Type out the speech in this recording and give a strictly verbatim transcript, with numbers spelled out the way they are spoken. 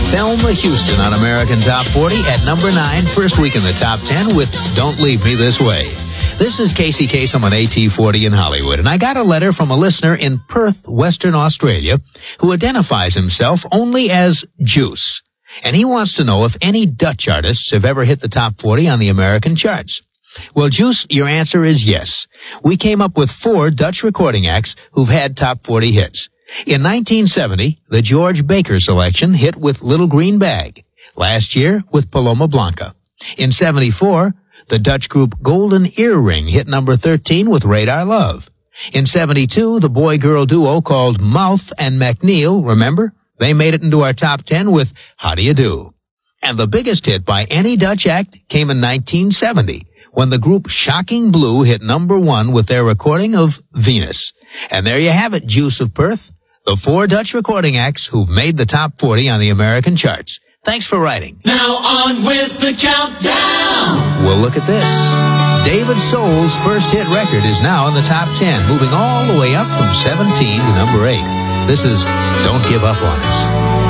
Thelma Houston on American Top forty at number nine, first week in the top ten with Don't Leave Me This Way. This is Casey Kasem on A T forty in Hollywood, and I got a letter from a listener in Perth, Western Australia, who identifies himself only as Juice. And he wants to know if any Dutch artists have ever hit the top forty on the American charts. Well, Juice, your answer is yes. We came up with four Dutch recording acts who've had top forty hits. In nineteen seventy, the George Baker Selection hit with Little Green Bag. Last year, with Paloma Blanca. In seventy-four, the Dutch group Golden Earring hit number thirteen with Radar Love. In seventy-two, the boy-girl duo called Mouth and McNeil, remember? They made it into our top ten with How Do You Do? And the biggest hit by any Dutch act came in nineteen seventy, when the group Shocking Blue hit number one with their recording of Venus. And there you have it, Juice of Perth, the four Dutch recording acts who've made the top forty on the American charts. Thanks for writing. Now on with the countdown. Well, look at this. David Soul's first hit record is now in the top ten, moving all the way up from seventeen to number eight. This is Don't Give Up on Us.